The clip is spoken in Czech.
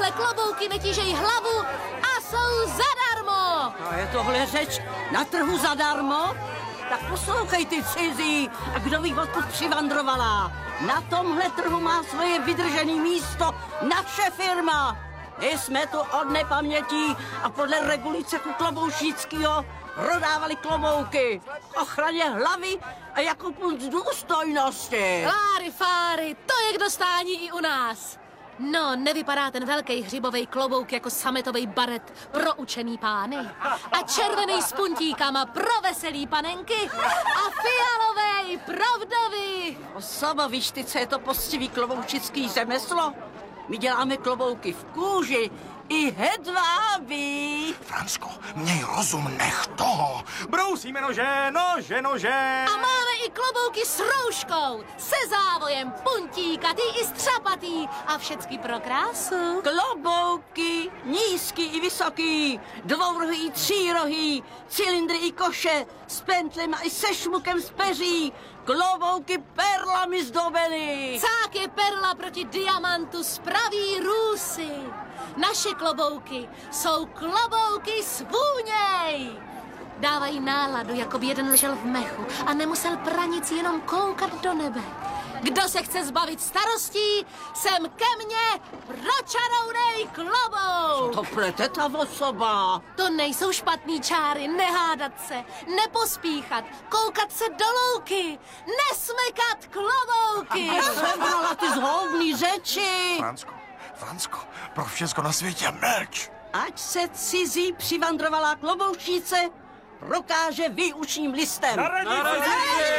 Tyhle klobouky netížejí hlavu a jsou zadarmo. A je tohle řeč na trhu zadarmo? Tak poslouchej ty cizí, a kdo ví, odkud přivandrovala. Na tomhle trhu má svoje vydržené místo naše firma. My jsme tu od nepamětí a podle regulace kloboušického prodávali klobouky. Ochraně hlavy a jako punc důstojnosti. Láry fáry, to je k dostání i u nás. No, nevypadá ten velký hřibovej klobouk jako sametový baret pro učený pány. A červený s puntíkama pro veselý panenky. A fialovej pro vdovy. Sama víš ty, co je to poctivý kloboučický řemeslo? My děláme klobouky v kůži i hedvábí. Fransko, měj rozum, nech toho. Brousíme nože, nože, nože. A máme i klobouky s rouškou, se závojem, puntíkatý i střapatý a všecky pro krásu. Klobouky, nízký i vysoký, dvourohý, třírohý, cylindry i koše, s pentlema i se šmukem z peří, klobouky perlami zdobeny. Cák je perla proti diamantu z pravý růsy. Naše klobouky jsou klobouky s vůněj. Dávají náladu, jako by jeden ležel v mechu a nemusel pranic jenom koukat do nebe. Kdo se chce zbavit starostí, sem ke mně pro čarounej klobouk. To plete ta osoba. To nejsou špatný čáry, nehádat se, nepospíchat, koukat se do louky, nesmekat klobouky. Sebrala ty zhoubný řeči. Fransko, pro všecko na světě mlč. Ať se cizí přivandrovalá kloboučnice prokáže výučním listem. Na radnici!